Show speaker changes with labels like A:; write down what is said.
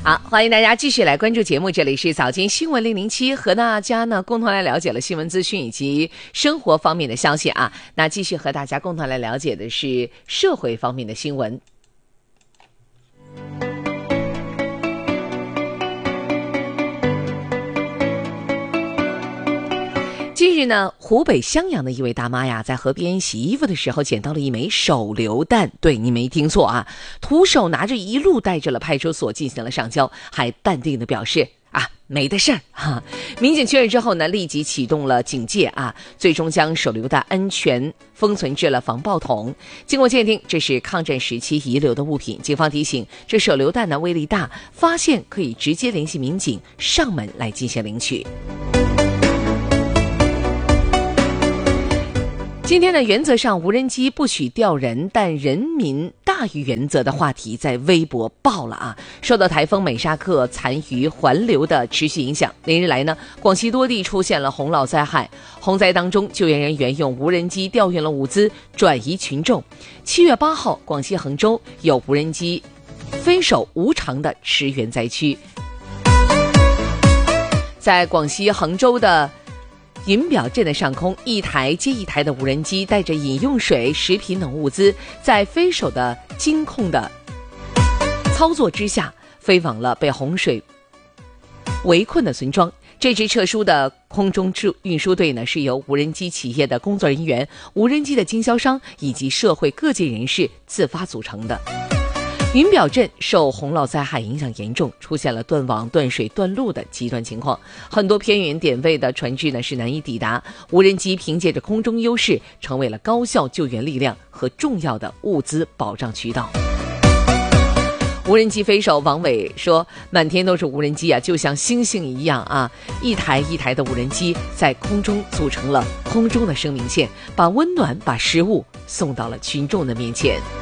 A: 好，欢迎大家继续来关注节目，这里是早间新闻007，和大家呢共同来了解了新闻资讯以及生活方面的消息啊。那继续和大家共同来了解的是社会方面的新闻。近日呢，湖北襄阳的一位大妈呀，在河边洗衣服的时候捡到了一枚手榴弹。对，你没听错啊，徒手拿着一路带着了派出所进行了上交，还淡定地表示啊，没的事儿哈。民警确认之后呢，立即启动了警戒啊，最终将手榴弹安全封存至了防爆桶。经过鉴定，这是抗战时期遗留的物品。警方提醒，这手榴弹呢威力大，发现可以直接联系民警上门来进行领取。今天呢，原则上无人机不许调人，但人民大于原则的话题在微博爆了啊！受到台风美沙克残余环流的持续影响，连日来呢，广西多地出现了洪涝灾害。洪灾当中，救援人员用无人机调运了物资，转移群众。7月8号，广西衡州有无人机飞守无偿的驰援灾区。在广西衡州的银表镇的上空，一台接一台的无人机带着饮用水、食品等物资，在飞手的精控的操作之下，飞往了被洪水围困的村庄。这支特殊的空中运输队呢，是由无人机企业的工作人员、无人机的经销商以及社会各界人士自发组成的。云表镇受洪涝灾害影响严重，出现了断网、断水、断路的极端情况，很多偏远点位的船只呢是难以抵达。无人机凭借着空中优势，成为了高效救援力量和重要的物资保障渠道。无人机飞手王伟说，满天都是无人机啊，就像星星一样啊，一台一台的无人机在空中组成了空中的生命线，把温暖、把食物送到了群众的面前。